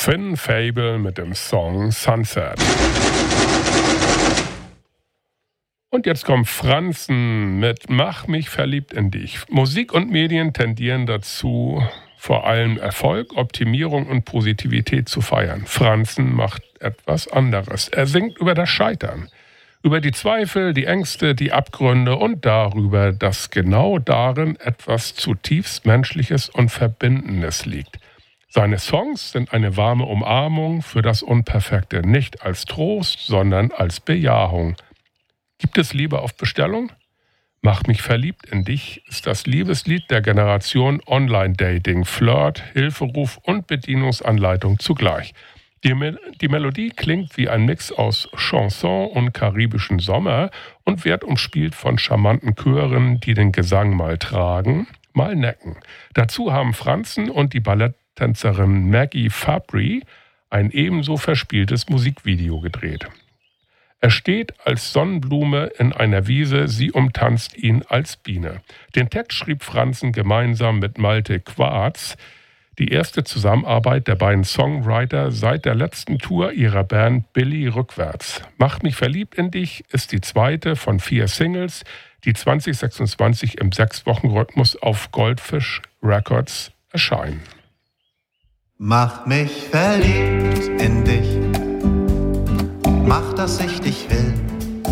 Finn Fable mit dem Song Sunset. Und jetzt kommt Franzen mit Mach mich verliebt in dich. Musik und Medien tendieren dazu, vor allem Erfolg, Optimierung und Positivität zu feiern. Franzen macht etwas anderes. Er singt über das Scheitern, über die Zweifel, die Ängste, die Abgründe und darüber, dass genau darin etwas zutiefst Menschliches und Verbindendes liegt. Seine Songs sind eine warme Umarmung für das Unperfekte, nicht als Trost, sondern als Bejahung. Gibt es Liebe auf Bestellung? Mach mich verliebt in dich ist das Liebeslied der Generation Online-Dating, Flirt, Hilferuf und Bedienungsanleitung zugleich. Die Melodie klingt wie ein Mix aus Chanson und karibischen Sommer und wird umspielt von charmanten Chören, die den Gesang mal tragen, mal necken. Dazu haben Franzen und die Balletttänzerin Maggie Fabry ein ebenso verspieltes Musikvideo gedreht. Er steht als Sonnenblume in einer Wiese, sie umtanzt ihn als Biene. Den Text schrieb Franzen gemeinsam mit Malte Quarz, die erste Zusammenarbeit der beiden Songwriter seit der letzten Tour ihrer Band Billy Rückwärts. Mach mich verliebt in dich ist die zweite von 4 Singles, die 2026 im 6-Wochen-Rhythmus auf Goldfish Records erscheinen. Mach mich verliebt in dich. Mach, dass ich dich will.